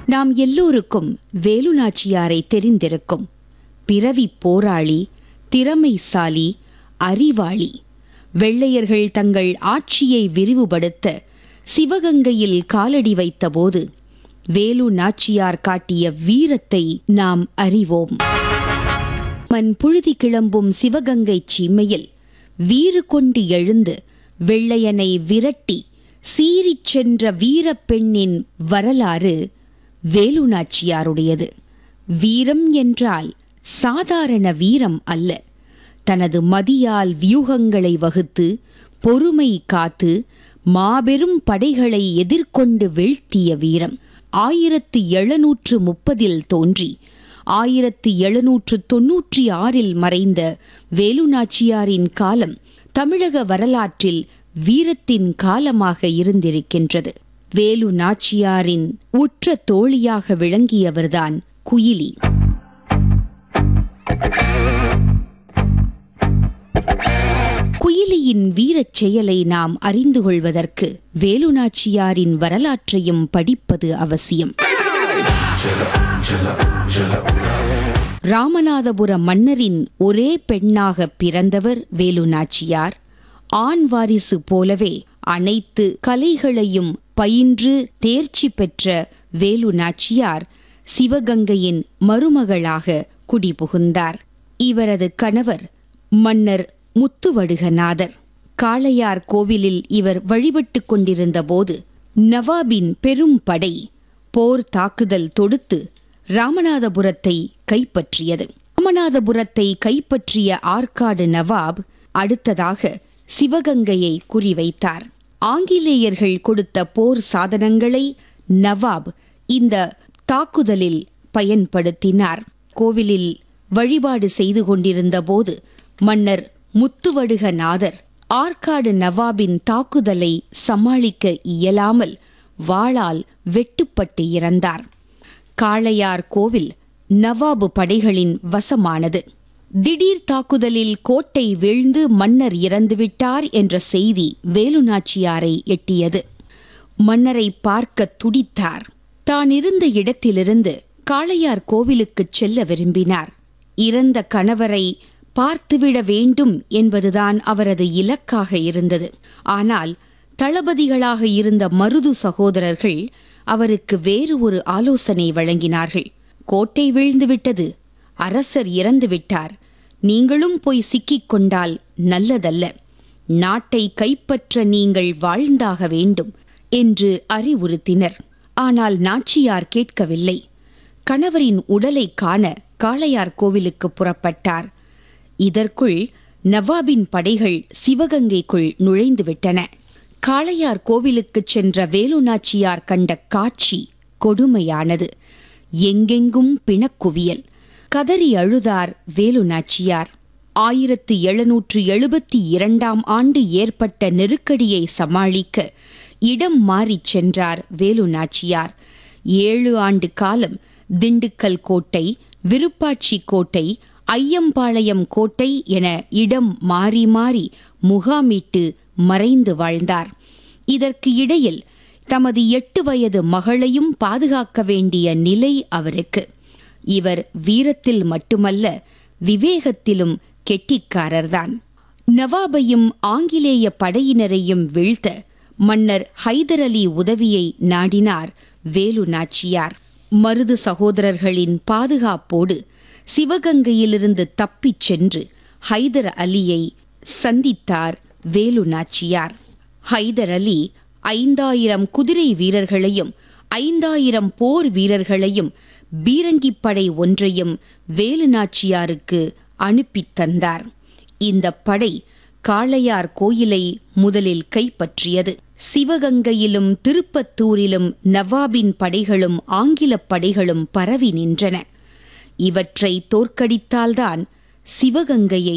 நாம் எல்லோருக்கும் வேலு நாச்சியாரை தெரிந்திருக்கும். பிறவி போராளி, திறமைசாலி, அறிவாளி. வெள்ளையர்கள் தங்கள் ஆட்சியை விரிவுபடுத்த சிவகங்கையில் காலடி வைத்தபோது வேலு நாச்சியார் காட்டிய வீரத்தை நாம் அறிவோம். மண் புழுதி கிளம்பும் சிவகங்கை சீமையில் வீறு கொண்டு எழுந்து வெள்ளையனை விரட்டி சீறிச் சென்ற வீரப்பெண்ணின் வரலாறு வேலு நாச்சியாருடையது. வீரம் என்றால் சாதாரண வீரம் அல்ல. தனது மதியால் வியூகங்களை வகுத்து பொறுமை காத்து மாபெரும் படைகளை எதிர்கொண்டு வீழ்த்திய வீரம். 1730 தோன்றி 1796 மறைந்த வேலு நாச்சியாரின் காலம் தமிழக வரலாற்றில் வீரத்தின் காலமாக இருந்திருக்கின்றது. வேலு நாச்சியாரின் உற்ற தோழியாக விளங்கியவர்தான் குயிலி. குயிலியின் வீரச் செயலை நாம் அறிந்து கொள்வதற்கு வேலு நாச்சியாரின் வரலாற்றையும் படிப்பது அவசியம். ராமநாதபுர மன்னரின் ஒரே பெண்ணாக பிறந்தவர் வேலு நாச்சியார். ஆண் வாரிசு போலவே அனைத்து கலைகளையும் பயின்று தேர்ச்சி பெற்ற வேலு நாச்சியார் சிவகங்கையின் மருமகளாக குடிபுகுந்தார். இவரது கணவர் மன்னர் முத்துவடுகநாதர். காளையார் கோவிலில் இவர் வழிபட்டு கொண்டிருந்த போது நவாபின் பெரும் படை போர் தாக்குதல் தொடுத்து ராமநாதபுரத்தை கைப்பற்றியது. ராமநாதபுரத்தை கைப்பற்றிய ஆற்காடு நவாப் அடுத்ததாக சிவகங்கையை குறிவைத்தார். ஆங்கிலேயர்கள் கொடுத்த போர் சாதனங்களை நவாப் இந்த தாக்குதலில் பயன்படுத்தினார். கோவிலில் வழிபாடு செய்து கொண்டிருந்த போது மன்னர் முத்துவடுகநாதர் ஆற்காடு நவாபின் தாக்குதலை சமாளிக்க இயலாமல் வாளால் வெட்டுப்பட்டு இறந்தார். காளையார் கோவில் நவாபு படைகளின் வசமானது. திடீர் தாக்குதலில் கோட்டை வீழ்ந்து மன்னர் இறந்துவிட்டார் என்ற செய்தி வேலு நாச்சியாரை எட்டியது. மன்னரை பார்க்க துடித்தார். தான் இருந்த இடத்திலிருந்து காளையார் கோவிலுக்குச் செல்ல விரும்பினார். இறந்த கணவரை பார்த்துவிட வேண்டும் என்பதுதான் அவரது இலக்காக இருந்தது. ஆனால் தளபதிகளாக இருந்த மருது சகோதரர்கள் அவருக்கு வேறு ஒரு ஆலோசனை வழங்கினார்கள். கோட்டை வீழ்ந்துவிட்டது, அரசர் இறந்துவிட்டார், நீங்களும் போய் சிக்கிக் கொண்டால் நல்லதல்ல, நாட்டை கைப்பற்ற நீங்கள் வாழ்ந்தாக வேண்டும் என்று அறிவுறுத்தினர். ஆனால் நாச்சியார் கேட்கவில்லை. கணவரின் உடலை காண காளையார் கோவிலுக்கு புறப்பட்டார். இதற்குள் நவாபின் படைகள் சிவகங்கைக்குள் நுழைந்துவிட்டன. காளையார் கோவிலுக்குச் சென்ற வேலு நாச்சியார் கண்ட காட்சி கொடுமையானது. எங்கெங்கும் பிணக்குவியல். கதறி அழுதார் வேலு நாச்சியார். 1772 ஆண்டு ஏற்பட்ட நெருக்கடியை சமாளிக்க இடம் மாறிச் சென்றார் வேலு நாச்சியார். 7 ஆண்டு காலம் திண்டுக்கல் கோட்டை, விருப்பாட்சி கோட்டை, ஐயம்பாளையம் கோட்டை என இடம் மாறி மாறி முகாமிட்டு மறைந்து வாழ்ந்தார். இதற்கு இடையில் தமது 8 வயது மகளையும் பாதுகாக்க வேண்டிய நிலை அவருக்கு. இவர் வீரத்தில் மட்டுமல்ல, விவேகத்திலும் கெட்டிக்காரர்தான். நவாபையும் ஆங்கிலேய படையினரையும் வீழ்த்த மன்னர் ஹைதர் அலி உதவியை நாடினார் வேலு நாச்சியார். மருது சகோதரர்களின் பாதுகாப்போடு சிவகங்கையிலிருந்து தப்பிச் சென்று ஹைதர் அலியை சந்தித்தார் வேலு நாச்சியார். ஹைதர் அலி 5000 குதிரை வீரர்களையும் 5000 போர் வீரர்களையும் பீரங்கிப்படை ஒன்றையும் வேலு நாச்சியாருக்கு அனுப்பித் தந்தார். இந்த படை காளையார் கோயிலை முதலில் கைப்பற்றியது. சிவகங்கையிலும் திருப்பத்தூரிலும் நவாபின் படைகளும் ஆங்கிலப் படைகளும் பரவி நின்றன. இவற்றை தோற்கடித்தால்தான் சிவகங்கையை